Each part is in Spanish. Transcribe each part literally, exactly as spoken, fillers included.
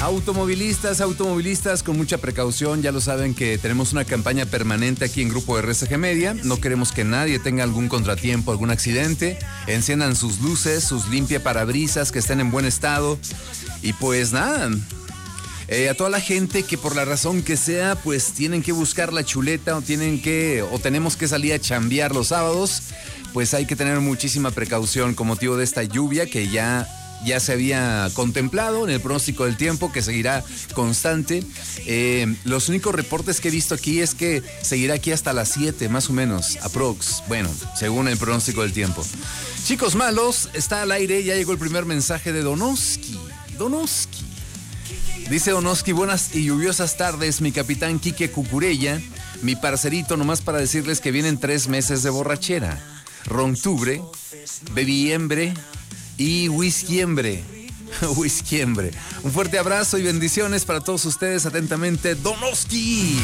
Automovilistas, automovilistas, con mucha precaución, ya lo saben que tenemos una campaña permanente aquí en Grupo R C G Media. No queremos que nadie tenga algún contratiempo, algún accidente. Enciendan sus luces, sus limpiaparabrisas que estén en buen estado. Y pues nada, eh, a toda la gente que por la razón que sea, pues tienen que buscar la chuleta o tienen que, o tenemos que salir a chambear los sábados, pues hay que tener muchísima precaución con motivo de esta lluvia que ya... ya se había contemplado en el pronóstico del tiempo, que seguirá constante. Eh, los únicos reportes que he visto aquí es que seguirá aquí hasta las siete, más o menos, aprox. Bueno, según el pronóstico del tiempo. Chicos malos, está al aire, ya llegó el primer mensaje de Donoski. Donoski. Dice Donoski, buenas y lluviosas tardes, mi capitán Quique Cucurella, mi parcerito, nomás para decirles que vienen tres meses de borrachera. Rontubre, bebiembre y whiskyembre. Whiskyembre. Un fuerte abrazo y bendiciones para todos ustedes. Atentamente, Donoski.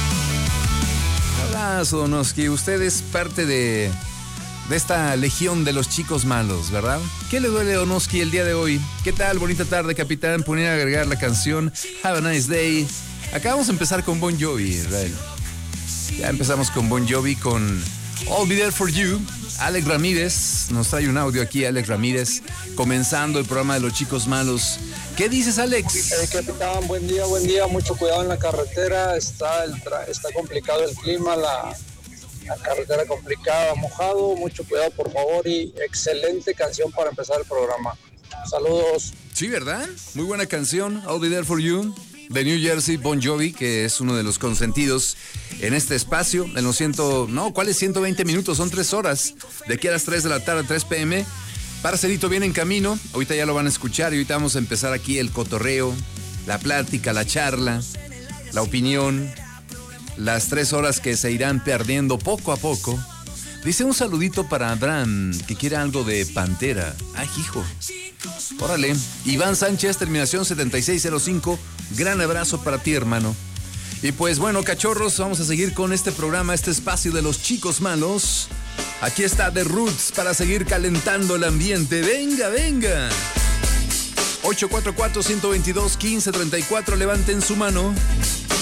Abrazo, Donoski. Usted es parte de, de esta legión de los chicos malos, ¿verdad? ¿Qué le duele a Donoski el día de hoy? ¿Qué tal? Bonita tarde, capitán. Poner a agregar la canción Have a Nice Day. Acabamos de empezar con Bon Jovi, Israel. Ya empezamos con Bon Jovi, con I'll Be There For You. Alex Ramírez nos trae un audio aquí, Alex Ramírez, comenzando el programa de los chicos malos. ¿Qué dices, Alex? Eh, capitán, buen día, buen día, mucho cuidado en la carretera, está, el tra- está complicado el clima, la, la carretera complicada, mojado, mucho cuidado por favor y excelente canción para empezar el programa. Saludos. Sí, ¿verdad? Muy buena canción, I'll Be There For You, de New Jersey, Bon Jovi, que es uno de los consentidos en este espacio, en los ciento, no, ¿cuáles ciento veinte minutos? Son tres horas, de aquí a las tres de la tarde, tres pm. Parcerito viene en camino, ahorita ya lo van a escuchar y ahorita vamos a empezar aquí el cotorreo, la plática, la charla, la opinión, las tres horas que se irán perdiendo poco a poco. Dice un saludito para Abraham, que quiere algo de Pantera. Ay, hijo. Órale. Iván Sánchez, terminación setenta y seis cero cinco. Gran abrazo para ti, hermano. Y pues bueno, cachorros, vamos a seguir con este programa, este espacio de los chicos malos. Aquí está The Roots para seguir calentando el ambiente. Venga, venga. ocho cuatro cuatro, uno dos dos, uno cinco tres cuatro, levanten su mano.